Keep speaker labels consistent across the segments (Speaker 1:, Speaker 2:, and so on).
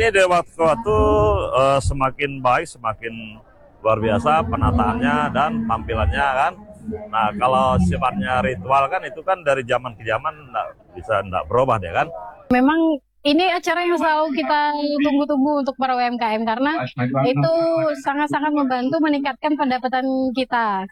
Speaker 1: Ini dari waktu ke waktu semakin baik, semakin luar biasa penataannya dan tampilannya kan. Nah kalau sifatnya ritual kan itu kan dari zaman ke zaman nggak berubah deh kan.
Speaker 2: Memang ini acara yang selalu kita tunggu-tunggu untuk para UMKM karena itu sangat-sangat membantu meningkatkan pendapatan kita.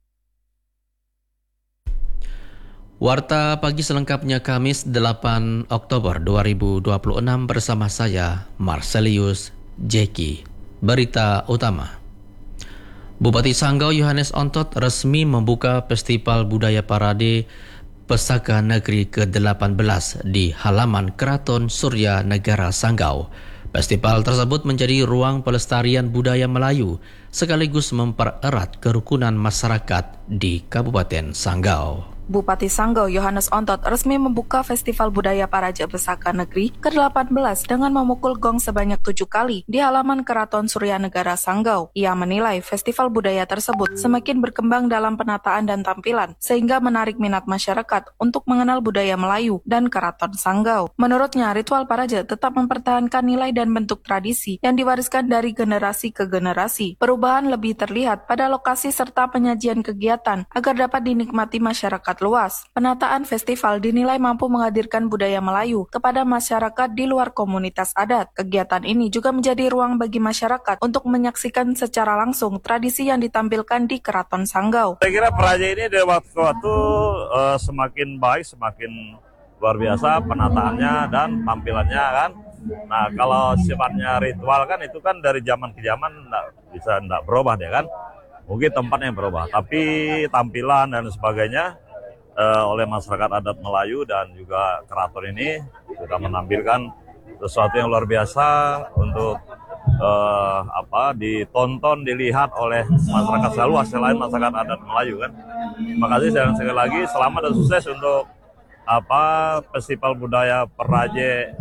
Speaker 3: Warta Pagi selengkapnya Kamis 8 Oktober 2026 bersama saya Marcelius Jeki. Berita utama. Bupati Sanggau Yohanes Ontot resmi membuka Festival Budaya Parade Pesaka Negeri ke-18 di halaman Keraton Surya Negara Sanggau. Festival tersebut menjadi ruang pelestarian budaya Melayu sekaligus mempererat kerukunan masyarakat di Kabupaten Sanggau.
Speaker 4: Bupati Sanggau Yohanes Ontot resmi membuka Festival Budaya Paraje Pesaka Negeri ke-18 dengan memukul gong sebanyak 7 kali di halaman Keraton Surya Negara Sanggau. Ia menilai festival budaya tersebut semakin berkembang dalam penataan dan tampilan, sehingga menarik minat masyarakat untuk mengenal budaya Melayu dan Keraton Sanggau. Menurutnya, ritual Paraje tetap mempertahankan nilai dan bentuk tradisi yang diwariskan dari generasi ke generasi. Perubahan lebih terlihat pada lokasi serta penyajian kegiatan agar dapat dinikmati masyarakat luas. Penataan festival dinilai mampu menghadirkan budaya Melayu kepada masyarakat di luar komunitas adat. Kegiatan ini juga menjadi ruang bagi masyarakat untuk menyaksikan secara langsung tradisi yang ditampilkan di Keraton Sanggau.
Speaker 1: Saya kira Paraje ini dari waktu ke waktu semakin baik, semakin luar biasa penataannya dan tampilannya kan. Nah kalau sifatnya ritual kan itu kan dari zaman ke zaman nggak berubah deh kan. Mungkin tempatnya yang berubah, tapi tampilan dan sebagainya oleh masyarakat adat Melayu dan juga keraton ini sudah menampilkan sesuatu yang luar biasa untuk ditonton, dilihat oleh masyarakat seluas selain masyarakat adat Melayu kan. Terima kasih sekali lagi, selamat dan sukses untuk Festival Budaya Paraje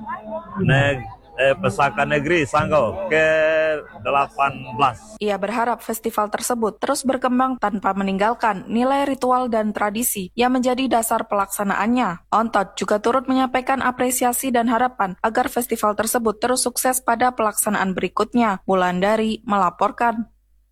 Speaker 1: Pesaka Negeri Sanggau ke-18.
Speaker 4: Ia berharap festival tersebut terus berkembang tanpa meninggalkan nilai ritual dan tradisi yang menjadi dasar pelaksanaannya. Ontot juga turut menyampaikan apresiasi dan harapan agar festival tersebut terus sukses pada pelaksanaan berikutnya. Wulandari melaporkan.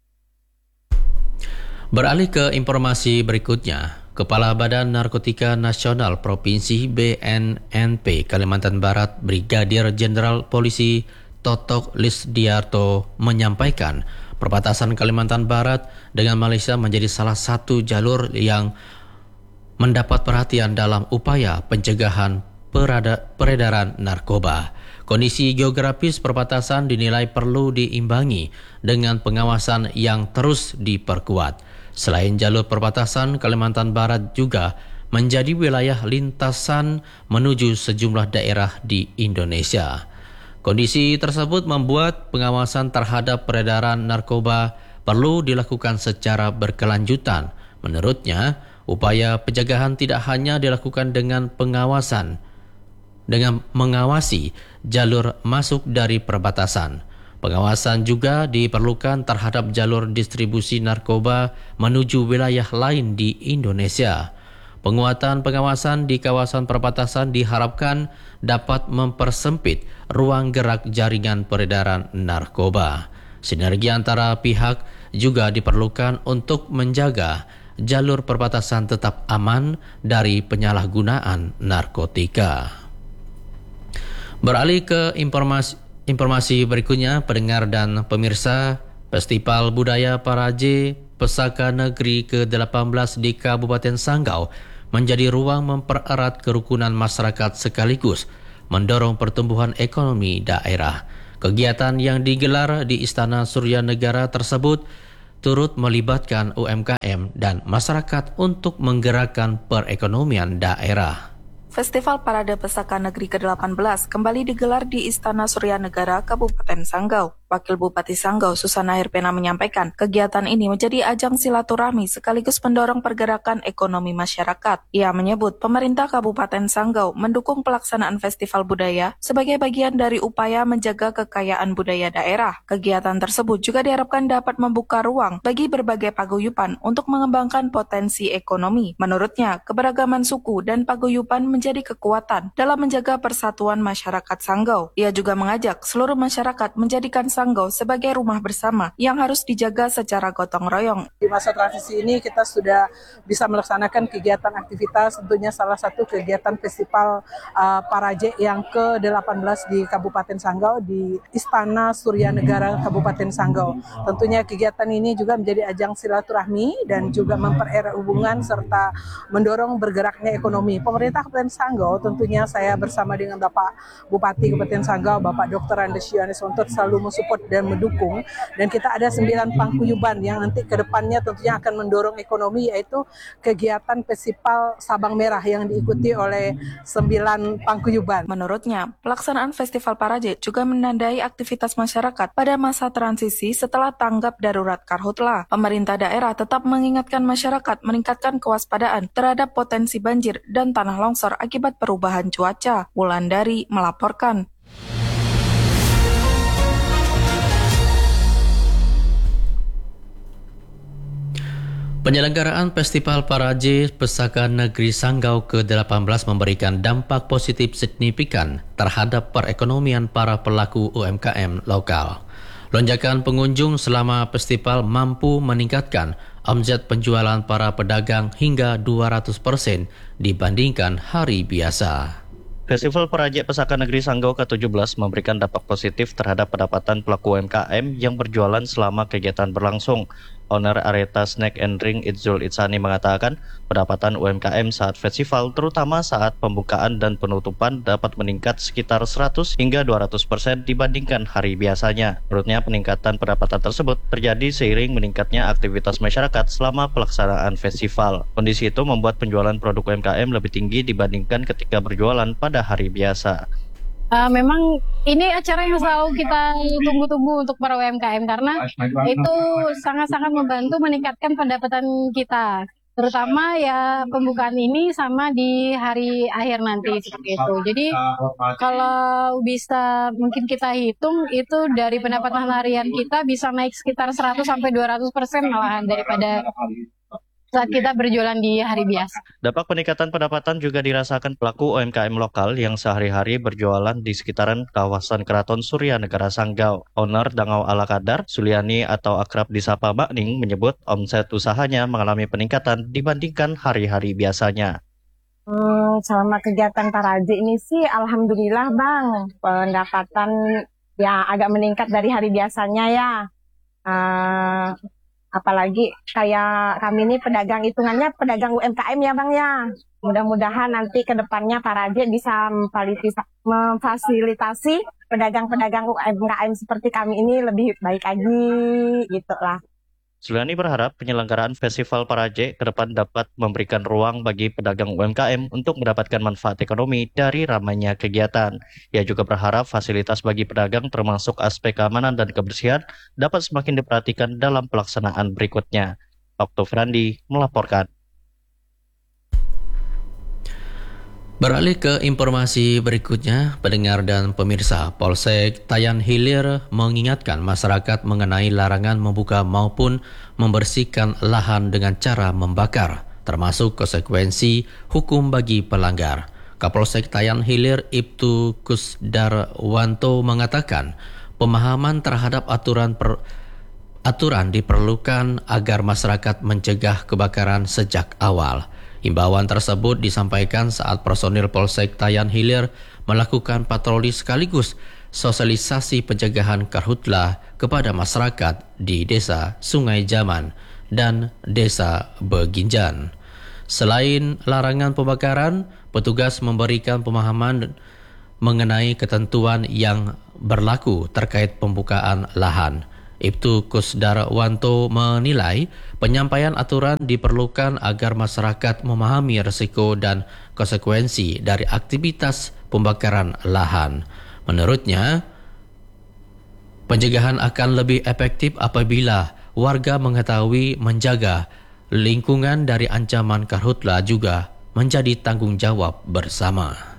Speaker 3: Beralih ke informasi berikutnya. Kepala Badan Narkotika Nasional Provinsi BNNP Kalimantan Barat Brigadir Jenderal Polisi Totok Lisdiarto menyampaikan perbatasan Kalimantan Barat dengan Malaysia menjadi salah satu jalur yang mendapat perhatian dalam upaya pencegahan peredaran narkoba. Kondisi geografis perbatasan dinilai perlu diimbangi dengan pengawasan yang terus diperkuat. Selain jalur perbatasan, Kalimantan Barat juga menjadi wilayah lintasan menuju sejumlah daerah di Indonesia. Kondisi tersebut membuat pengawasan terhadap peredaran narkoba perlu dilakukan secara berkelanjutan. Menurutnya, upaya pencegahan tidak hanya dilakukan dengan mengawasi jalur masuk dari perbatasan. Pengawasan juga diperlukan terhadap jalur distribusi narkoba menuju wilayah lain di Indonesia. Penguatan pengawasan di kawasan perbatasan diharapkan dapat mempersempit ruang gerak jaringan peredaran narkoba. Sinergi antara pihak juga diperlukan untuk menjaga jalur perbatasan tetap aman dari penyalahgunaan narkotika. Beralih ke informasi berikutnya, pendengar dan pemirsa, Festival Budaya Paraje Pesaka Negeri ke-18 di Kabupaten Sanggau menjadi ruang mempererat kerukunan masyarakat sekaligus mendorong pertumbuhan ekonomi daerah. Kegiatan yang digelar di Istana Surya Negara tersebut turut melibatkan UMKM dan masyarakat untuk menggerakkan perekonomian daerah.
Speaker 4: Festival Parade Pesaka Negeri ke-18 kembali digelar di Istana Surya Negara Kabupaten Sanggau. Wakil Bupati Sanggau, Susana Herpena menyampaikan, kegiatan ini menjadi ajang silaturahmi sekaligus mendorong pergerakan ekonomi masyarakat. Ia menyebut pemerintah Kabupaten Sanggau mendukung pelaksanaan festival budaya sebagai bagian dari upaya menjaga kekayaan budaya daerah. Kegiatan tersebut juga diharapkan dapat membuka ruang bagi berbagai paguyuban untuk mengembangkan potensi ekonomi. Menurutnya, keberagaman suku dan paguyuban menjadi kekuatan dalam menjaga persatuan masyarakat Sanggau. Ia juga mengajak seluruh masyarakat menjadikan Sanggau sebagai rumah bersama yang harus dijaga secara gotong royong.
Speaker 5: Di masa transisi ini kita sudah bisa melaksanakan kegiatan aktivitas, tentunya salah satu kegiatan festival Paraje yang ke-18 di Kabupaten Sanggau di Istana Surya Negara Kabupaten Sanggau. Tentunya kegiatan ini juga menjadi ajang silaturahmi dan juga mempererat hubungan serta mendorong bergeraknya ekonomi. Pemerintah Kabupaten Sanggau tentunya saya bersama dengan Bapak Bupati Kabupaten Sanggau, Bapak Dr. Andes Yohanes Ontot selalu mensupport dan mendukung, dan kita ada 9 paguyuban yang nanti ke depannya tentunya akan mendorong ekonomi, yaitu kegiatan Festival Sabang Merah yang diikuti oleh 9 paguyuban.
Speaker 4: Menurutnya, pelaksanaan Festival Paraje juga menandai aktivitas masyarakat pada masa transisi setelah tanggap darurat Karhutla. Pemerintah daerah tetap mengingatkan masyarakat meningkatkan kewaspadaan terhadap potensi banjir dan tanah longsor akibat perubahan cuaca. Wulandari melaporkan.
Speaker 3: Penyelenggaraan Festival Paraje Pesaka Negeri Sanggau ke-18 memberikan dampak positif signifikan terhadap perekonomian para pelaku UMKM lokal. Lonjakan pengunjung selama festival mampu meningkatkan omset penjualan para pedagang hingga 200% dibandingkan hari biasa.
Speaker 6: Festival Paraje Pesaka Negeri Sanggau ke-17 memberikan dampak positif terhadap pendapatan pelaku UMKM yang berjualan selama kegiatan berlangsung. Owner Areta Snack and Drink Itzul Itsani mengatakan pendapatan UMKM saat festival terutama saat pembukaan dan penutupan dapat meningkat sekitar 100 hingga 200% dibandingkan hari biasanya. Menurutnya peningkatan pendapatan tersebut terjadi seiring meningkatnya aktivitas masyarakat selama pelaksanaan festival. Kondisi itu membuat penjualan produk UMKM lebih tinggi dibandingkan ketika berjualan pada hari biasa.
Speaker 2: Memang ini acara yang selalu kita tunggu-tunggu untuk para UMKM karena itu sangat-sangat membantu meningkatkan pendapatan kita, terutama ya pembukaan ini sama di hari akhir nanti seperti itu. Jadi kalau bisa mungkin kita hitung itu dari pendapatan harian kita bisa naik sekitar 100-200% malahan daripada saat kita berjualan di hari biasa.
Speaker 6: Dampak peningkatan pendapatan juga dirasakan pelaku UMKM lokal yang sehari-hari berjualan di sekitaran kawasan Keraton Surya Negara Sanggau. Owner Dangau Ala Kadar, Suliani atau akrab disapa Makning, menyebut omset usahanya mengalami peningkatan dibandingkan hari-hari biasanya.
Speaker 7: Selama kegiatan Paraje ini sih alhamdulillah Bang, pendapatan ya agak meningkat dari hari biasanya ya. Apalagi kayak kami ini pedagang, hitungannya pedagang UMKM ya Bang ya. Mudah-mudahan nanti ke depannya Paraje bisa memfasilitasi pedagang-pedagang UMKM seperti kami ini lebih baik lagi gitu lah.
Speaker 6: Suliani berharap penyelenggaraan Festival Paraje ke depan dapat memberikan ruang bagi pedagang UMKM untuk mendapatkan manfaat ekonomi dari ramainya kegiatan. Ia juga berharap fasilitas bagi pedagang termasuk aspek keamanan dan kebersihan dapat semakin diperhatikan dalam pelaksanaan berikutnya. Okto Frandi melaporkan.
Speaker 3: Beralih ke informasi berikutnya, pendengar dan pemirsa, Polsek Tayan Hilir mengingatkan masyarakat mengenai larangan membuka maupun membersihkan lahan dengan cara membakar, termasuk konsekuensi hukum bagi pelanggar. Kapolsek Tayan Hilir Ibtu Kusdarwanto mengatakan, pemahaman terhadap aturan diperlukan agar masyarakat mencegah kebakaran sejak awal. Himbauan tersebut disampaikan saat personil Polsek Tayan Hilir melakukan patroli sekaligus sosialisasi pencegahan karhutla kepada masyarakat di Desa Sungai Jaman dan Desa Beginjan. Selain larangan pembakaran, petugas memberikan pemahaman mengenai ketentuan yang berlaku terkait pembukaan lahan. Ibtu Kusdarwanto menilai penyampaian aturan diperlukan agar masyarakat memahami risiko dan konsekuensi dari aktivitas pembakaran lahan. Menurutnya, Pencegahan akan lebih efektif apabila warga mengetahui menjaga lingkungan dari ancaman karhutla juga menjadi tanggungjawab bersama.